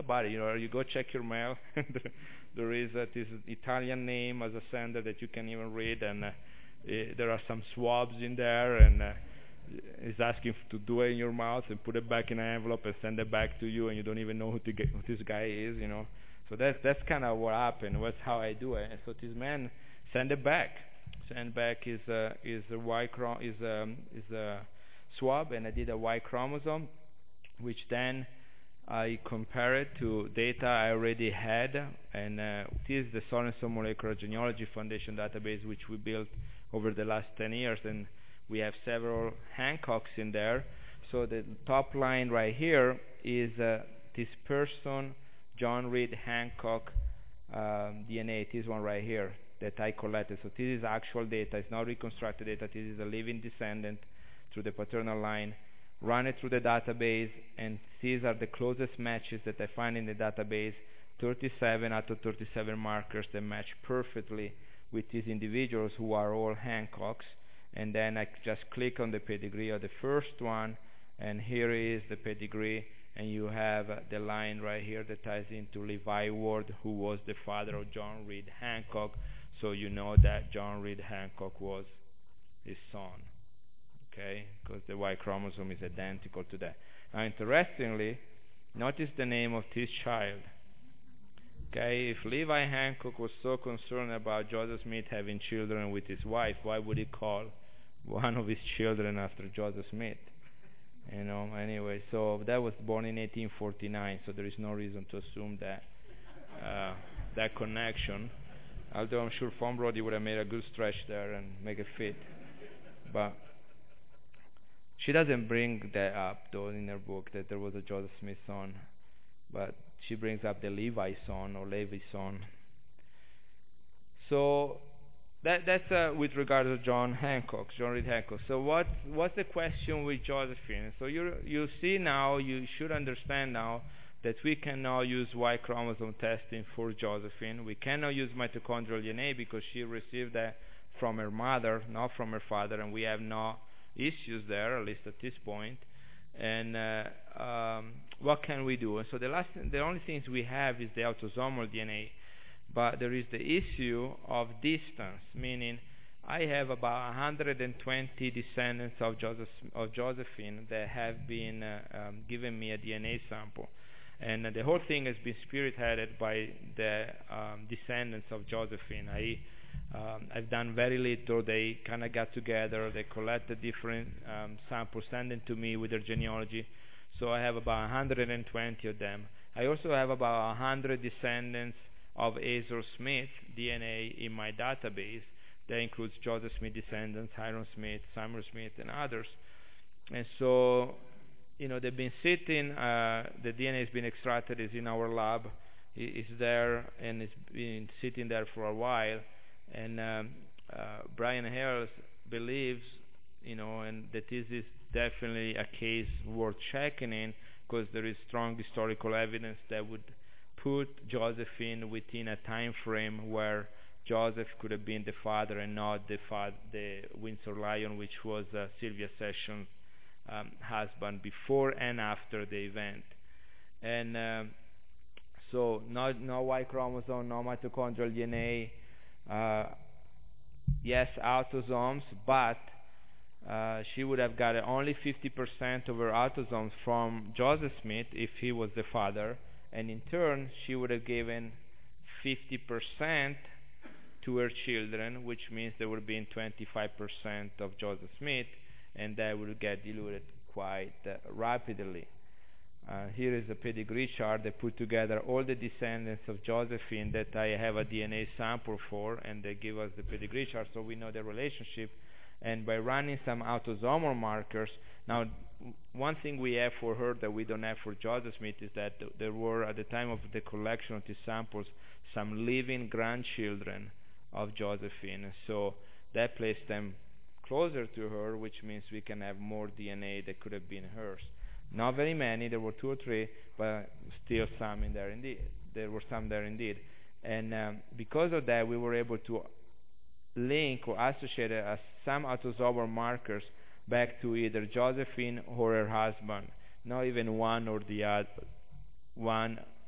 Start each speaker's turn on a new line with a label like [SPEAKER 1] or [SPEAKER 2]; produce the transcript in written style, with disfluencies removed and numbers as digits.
[SPEAKER 1] about it. You go check your mail. There is this Italian name as a sender that you can even read, and there are some swabs in there, and it's asking to do it in your mouth and put it back in an envelope and send it back to you, and you don't even know who this guy is. So that's kind of what happened. That's how I do it. And so this man send it back. Send back is a swab, and I did a Y chromosome, which then I compare it to data I already had, and this is the Sorenson Molecular Genealogy Foundation database, which we built over the last 10 years, and we have several Hancocks in there. So the top line right here is this person, John Reed Hancock DNA, this one right here that I collected. So this is actual data. It's not reconstructed data. This is a living descendant through the paternal line. Run it through the database, and these are the closest matches that I find in the database, 37 out of 37 markers that match perfectly with these individuals who are all Hancocks. And then I just click on the pedigree of the first one, and here is the pedigree, and you have the line right here that ties into Levi Ward, who was the father of John Reed Hancock, so you know that John Reed Hancock was his son, okay, because the Y chromosome is identical to that. Now, interestingly, notice the name of this child. Okay, if Levi Hancock was so concerned about Joseph Smith having children with his wife, why would he call one of his children after Joseph Smith? Anyway, so that was born in 1849, so there is no reason to assume that that connection. Although I'm sure Fombrody would have made a good stretch there and make it fit. But she doesn't bring that up, though, in her book, that there was a Joseph Smith son. But she brings up the Levi son, or Levi son. So that's with regard to John Reed Hancock. So what's the question with Josephine? So you see now, you should understand now that we can now use Y chromosome testing for Josephine. We cannot use mitochondrial DNA because she received that from her mother, not from her father, and we have no issues there, at least at this point. And what can we do? And so the only things we have is the autosomal DNA. But there is the issue of distance, meaning I have about 120 descendants of Josephine that have been given me a DNA sample. And the whole thing has been spearheaded by the descendants of Josephine. I've done very little. They kind of got together. They collected different samples, sent them to me with their genealogy. So I have about 120 of them. I also have about 100 descendants of Azor Smith DNA in my database. That includes Joseph Smith descendants, Hiram Smith, Samuel Smith, and others. And so, they've been sitting, the DNA has been extracted, is in our lab, it's there, and it's been sitting there for a while. And Brian Harris believes, and that this is definitely a case worth checking in, because there is strong historical evidence that would put Josephine within a time frame where Joseph could have been the father and not the Windsor Lion, which was Sylvia Sessions' husband before and after the event. And so no Y chromosome, no mitochondrial DNA, yes, autosomes, but she would have got only 50% of her autosomes from Joseph Smith if he was the father, and in turn she would have given 50% to her children, which means there would have been 25% of Joseph Smith, and that would get diluted quite rapidly. Here is a pedigree chart that put together all the descendants of Josephine that I have a DNA sample for, and they give us the pedigree chart so we know the relationship. And by running some autosomal markers, now one thing we have for her that we don't have for Joseph Smith is that there were, at the time of the collection of these samples, some living grandchildren of Josephine. So that placed them closer to her, which means we can have more DNA that could have been hers. Not very many, there were 2 or 3, but still some in there indeed. There were some there indeed. And because of that, we were able to link or associate some autosomal markers back to either Josephine or her husband, not even one or the other, one